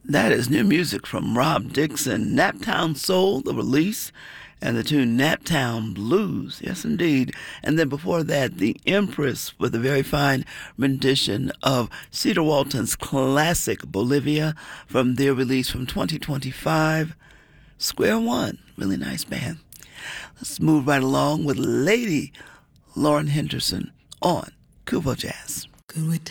That is new music from Rob Dixon, Naptown Soul, the release, and the tune Naptown Blues. Yes, indeed. And then before that, The Empress with a very fine rendition of Cedar Walton's classic Bolivia from their release from 2025, Square One. Really nice band. Let's move right along with Lady Lauren Henderson on Kuvo Jazz. Could we